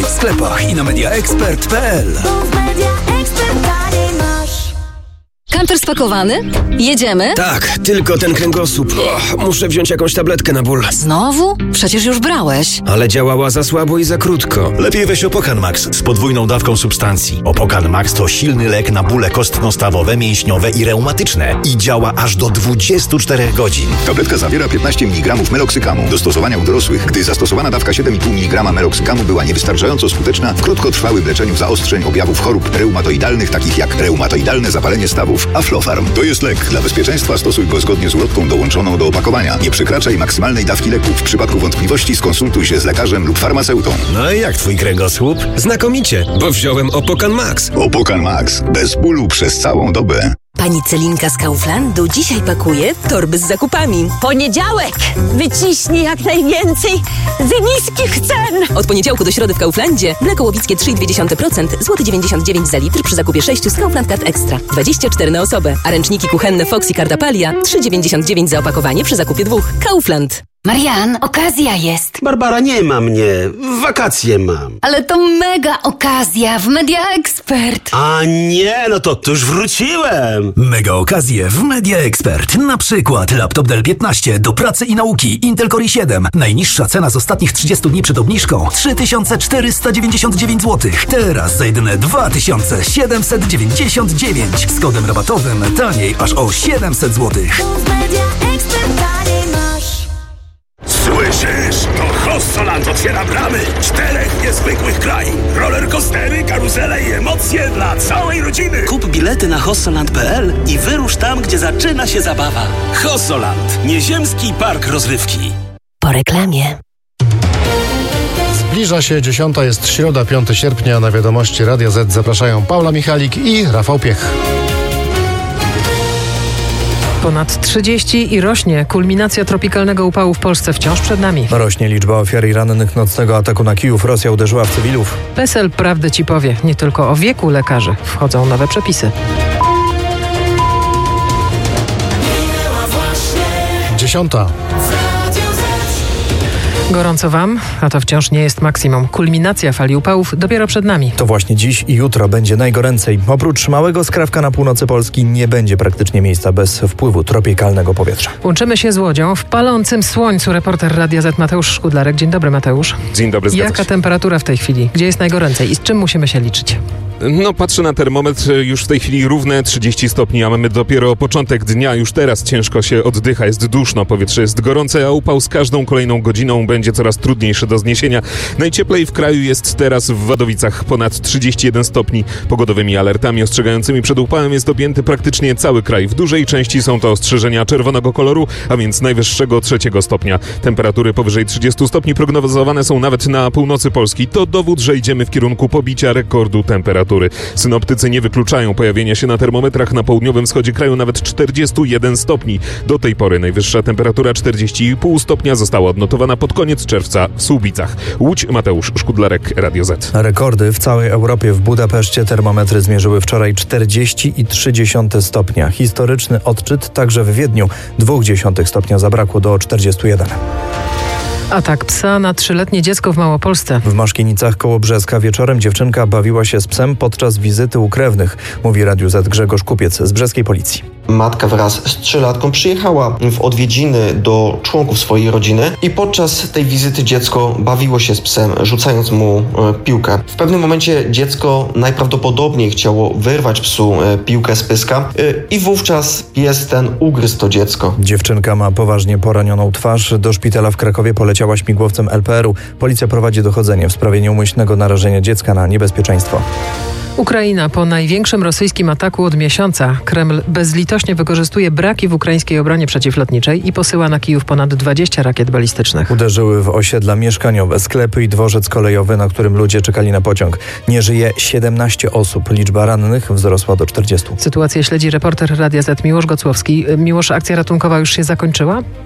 w sklepach i na mediaexpert.pl. Kamper spakowany? Jedziemy? Tak, tylko ten kręgosłup. Muszę wziąć jakąś tabletkę na ból. Znowu? Przecież już brałeś. Ale działała za słabo i za krótko. Lepiej weź Opokan Max z podwójną dawką substancji. Opokan Max to silny lek na bóle kostno-stawowe, mięśniowe i reumatyczne. I działa aż do 24 godzin. Tabletka zawiera 15 mg meloksykamu. Do stosowania u dorosłych, gdy zastosowana dawka 7,5 mg meloksykamu była niewystarczająco skuteczna w krótkotrwałym leczeniu zaostrzeń objawów chorób reumatoidalnych, takich jak reumatoidalne zapalenie stawów. Aflofarm to jest lek. Dla bezpieczeństwa stosuj go zgodnie z ulotką dołączoną do opakowania. Nie przekraczaj maksymalnej dawki leku. W przypadku wątpliwości skonsultuj się z lekarzem lub farmaceutą. No i jak twój kręgosłup? Znakomicie, bo wziąłem Opokan Max. Opokan Max. Bez bólu przez całą dobę. Pani Celinka z Kauflandu dzisiaj pakuje torby z zakupami. Poniedziałek! Wyciśnij jak najwięcej z niskich cen! Od poniedziałku do środy w Kauflandzie mleko łowickie 3,2%, złoty 99 za litr przy zakupie 6 z Kaufland Card Extra. 24 na osobę. A ręczniki kuchenne Fox i Cardapalia 3,99 za opakowanie przy zakupie 2. Kaufland. Marian, okazja jest. Barbara, nie ma mnie. Wakacje mam. Ale to mega okazja w Media Expert. A nie, no to już wróciłem. Mega okazje w Media Expert. Na przykład laptop Dell 15 do pracy i nauki Intel Core i7. Najniższa cena z ostatnich 30 dni przed obniżką 3499 zł. Teraz za jedyne 2799. Z kodem rabatowym taniej aż o 700 zł. Słyszysz? To Hossoland otwiera bramy 4 niezwykłych krain. Rollercoastery, karuzele i emocje dla całej rodziny. Kup bilety na hossoland.pl i wyrusz tam, gdzie zaczyna się zabawa. Hossoland. Nieziemski park rozrywki. Po reklamie. Zbliża się 10, jest środa, 5 sierpnia. Na wiadomości Radia Z zapraszają Paula Michalik i Rafał Piech. Ponad 30 i rośnie. Kulminacja tropikalnego upału w Polsce wciąż przed nami. Rośnie liczba ofiar i rannych nocnego ataku na Kijów. Rosja uderzyła w cywilów. PESEL prawdę ci powie. Nie tylko o wieku lekarzy. Wchodzą nowe przepisy. 10. Gorąco wam, a to wciąż nie jest maksimum. Kulminacja fali upałów dopiero przed nami. To właśnie dziś i jutro będzie najgoręcej. Oprócz małego skrawka na północy Polski nie będzie praktycznie miejsca bez wpływu tropikalnego powietrza. Łączymy się z Łodzią. W palącym słońcu reporter Radia Z Mateusz Szkudlarek. Dzień dobry, Mateusz. Dzień dobry. Jaka temperatura w tej chwili? Gdzie jest najgoręcej i z czym musimy się liczyć? No, patrzę na termometr, już w tej chwili równe 30 stopni, a mamy dopiero początek dnia. Już teraz ciężko się oddycha, jest duszno, powietrze jest gorące, a upał z każdą kolejną godziną będzie coraz trudniejszy do zniesienia. Najcieplej w kraju jest teraz w Wadowicach, ponad 31 stopni. Pogodowymi alertami ostrzegającymi przed upałem jest objęty praktycznie cały kraj. W dużej części są to ostrzeżenia czerwonego koloru, a więc najwyższego 3 stopnia. Temperatury powyżej 30 stopni prognozowane są nawet na północy Polski. To dowód, że idziemy w kierunku pobicia rekordu temperatury. Synoptycy nie wykluczają pojawienia się na termometrach na południowym wschodzie kraju nawet 41 stopni. Do tej pory najwyższa temperatura 40,5 stopnia została odnotowana pod koniec czerwca w Słubicach. Łódź, Mateusz Szkudlarek, Radio Z. Rekordy w całej Europie. W Budapeszcie termometry zmierzyły wczoraj 40,3 stopnia. Historyczny odczyt także w Wiedniu. 0,2 stopnia zabrakło do 41. Atak psa na 3-letnie dziecko w Małopolsce. W Maszkienicach koło Brzeska wieczorem dziewczynka bawiła się z psem podczas wizyty u krewnych, mówi Radiu Z Grzegorz Kupiec z brzeskiej policji. Matka wraz z 3-latką przyjechała w odwiedziny do członków swojej rodziny i podczas tej wizyty dziecko bawiło się z psem, rzucając mu piłkę. W pewnym momencie dziecko najprawdopodobniej chciało wyrwać psu piłkę z pyska i wówczas pies ten ugryzł to dziecko. Dziewczynka ma poważnie poranioną twarz. Do szpitala w Krakowie poleciała śmigłowcem LPR-u. Policja prowadzi dochodzenie w sprawie nieumyślnego narażenia dziecka na niebezpieczeństwo. Ukraina po największym rosyjskim ataku od miesiąca. Kreml bezlitośnie wykorzystuje braki w ukraińskiej obronie przeciwlotniczej i posyła na Kijów ponad 20 rakiet balistycznych. Uderzyły w osiedla mieszkaniowe, sklepy i dworzec kolejowy, na którym ludzie czekali na pociąg. Nie żyje 17 osób. Liczba rannych wzrosła do 40. Sytuację śledzi reporter Radia Z Miłosz Gocłowski. Miłosz, akcja ratunkowa już się zakończyła?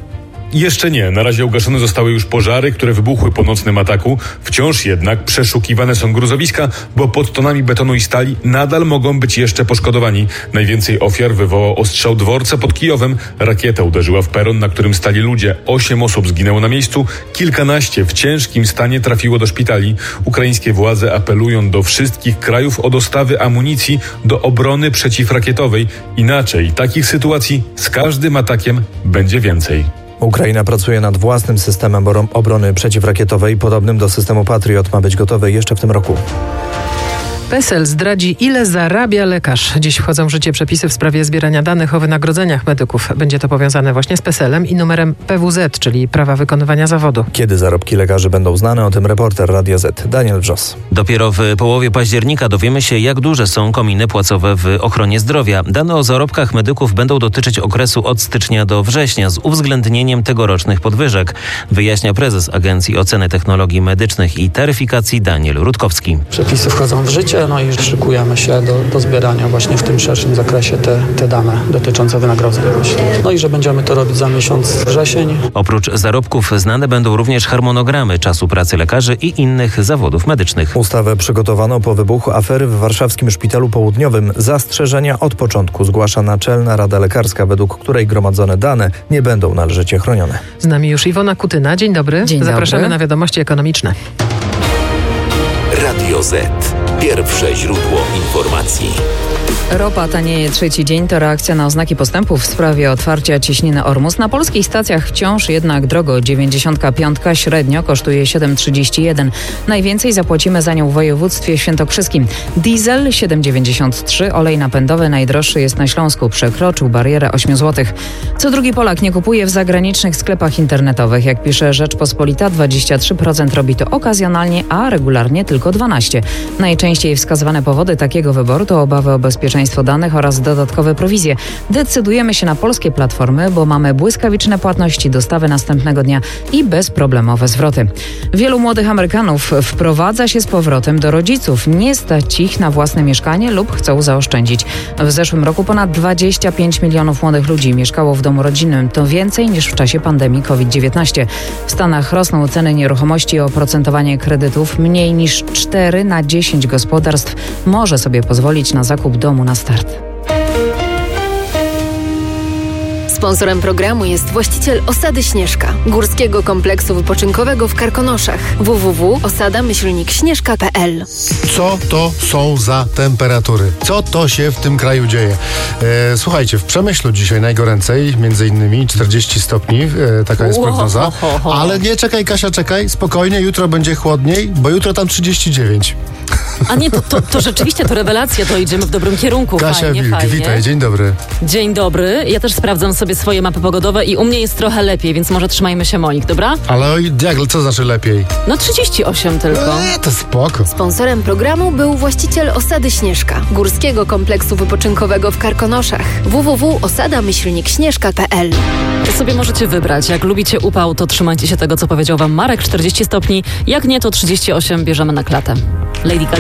Jeszcze nie. Na razie ugaszone zostały już pożary, które wybuchły po nocnym ataku. Wciąż jednak przeszukiwane są gruzowiska, bo pod tonami betonu i stali nadal mogą być jeszcze poszkodowani. Najwięcej ofiar wywołał ostrzał dworca pod Kijowem. Rakieta uderzyła w peron, na którym stali ludzie. 8 osób zginęło na miejscu, kilkanaście w ciężkim stanie trafiło do szpitali. Ukraińskie władze apelują do wszystkich krajów o dostawy amunicji do obrony przeciwrakietowej. Inaczej takich sytuacji z każdym atakiem będzie więcej. Ukraina pracuje nad własnym systemem obrony przeciwrakietowej, podobnym do systemu Patriot. Ma być gotowy jeszcze w tym roku. PESEL zdradzi, ile zarabia lekarz. Dziś wchodzą w życie przepisy w sprawie zbierania danych o wynagrodzeniach medyków. Będzie to powiązane właśnie z PESEL-em i numerem PWZ, czyli prawa wykonywania zawodu. Kiedy zarobki lekarzy będą znane, o tym reporter Radia Z Daniel Wrzos. Dopiero w połowie października dowiemy się, jak duże są kominy płacowe w ochronie zdrowia. Dane o zarobkach medyków będą dotyczyć okresu od stycznia do września z uwzględnieniem tegorocznych podwyżek, wyjaśnia prezes Agencji Oceny Technologii Medycznych i Taryfikacji Daniel Rutkowski. Przepisy wchodzą w życie, no i szykujemy się do zbierania właśnie w tym szerszym zakresie te dane dotyczące wynagrodzeń właśnie. No i że będziemy to robić za miesiąc wrzesień. Oprócz zarobków znane będą również harmonogramy czasu pracy lekarzy i innych zawodów medycznych. Ustawę przygotowano po wybuchu afery w warszawskim Szpitalu Południowym. Zastrzeżenia od początku zgłasza Naczelna Rada Lekarska, według której gromadzone dane nie będą należycie chronione. Z nami już Iwona Kutyna. Dzień dobry. Zapraszamy na wiadomości ekonomiczne. Radio Z. Pierwsze źródło informacji. Ropa tanieje trzeci dzień. To reakcja na oznaki postępu w sprawie otwarcia cieśniny Ormus. Na polskich stacjach wciąż jednak drogo. 95 średnio kosztuje 7,31. Najwięcej zapłacimy za nią w województwie świętokrzyskim. Diesel 7,93. Olej napędowy najdroższy jest na Śląsku. Przekroczył barierę 8 zł. Co drugi Polak nie kupuje w zagranicznych sklepach internetowych. Jak pisze Rzeczpospolita, 23% robi to okazjonalnie, a regularnie tylko 12%. Najczęściej wskazywane powody takiego wyboru to obawy o bezpieczeństwo danych oraz dodatkowe prowizje. Decydujemy się na polskie platformy, bo mamy błyskawiczne płatności, dostawy następnego dnia i bezproblemowe zwroty. Wielu młodych Amerykanów wprowadza się z powrotem do rodziców. Nie stać ich na własne mieszkanie lub chcą zaoszczędzić. W zeszłym roku ponad 25 milionów młodych ludzi mieszkało w domu rodzinnym. To więcej niż w czasie pandemii COVID-19. W Stanach rosną ceny nieruchomości i oprocentowanie kredytów. Mniej niż 4 na 10 gospodarstw może sobie pozwolić na zakup domu na start. Sponsorem programu jest właściciel Osady Śnieżka, górskiego kompleksu wypoczynkowego w Karkonoszach. www.osada-śnieżka.pl. Co to są za temperatury? Co to się w tym kraju dzieje? Słuchajcie, w Przemyślu dzisiaj najgoręcej, między innymi 40 stopni, taka jest prognoza. Ale nie, czekaj Kasia, czekaj, spokojnie, jutro będzie chłodniej, bo jutro tam 39. A nie, to rzeczywiście to rewelacja, to idziemy w dobrym kierunku. Kasia Wilk, fajnie. Witaj, dzień dobry. Dzień dobry, ja też sprawdzam sobie swoje mapy pogodowe i u mnie jest trochę lepiej, więc może trzymajmy się Monik, dobra? Ale co znaczy lepiej? No 38 tylko. To spoko. Sponsorem programu był właściciel Osady Śnieżka, górskiego kompleksu wypoczynkowego w Karkonoszach. www.osada-śnieżka.pl. To sobie możecie wybrać. Jak lubicie upał, to trzymajcie się tego, co powiedział wam Marek, 40 stopni. Jak nie, to 38 bierzemy na klatę. Lady Gaga.